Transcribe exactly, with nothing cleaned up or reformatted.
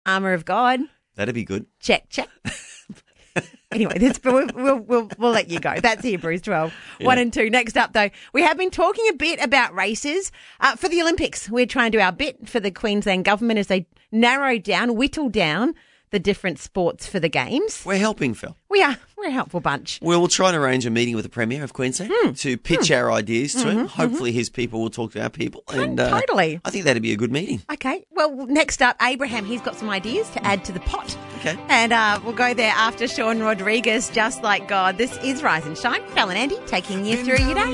Armour of God. That'd be good. Check, check. Anyway, that's, we'll, we'll, we'll, we'll let you go. That's Hebrews twelve, yeah. one and two. Next up, though, we have been talking a bit about races uh, for the Olympics. We're trying to do our bit for the Queensland government as they narrow down, whittle down the different sports for the games. We're helping, Phil. We are. We're a helpful bunch. Well, we'll try and arrange a meeting with the Premier of Queensland mm. to pitch mm. our ideas to mm-hmm, him. Hopefully mm-hmm. his people will talk to our people. And uh, Totally. I think that'd be a good meeting. Okay. Well, next up, Abraham, he's got some ideas to add to the pot. Okay. And uh, we'll go there after Sean Rodriguez, Just Like God. This is Rise and Shine. Val and Andy taking you through your day.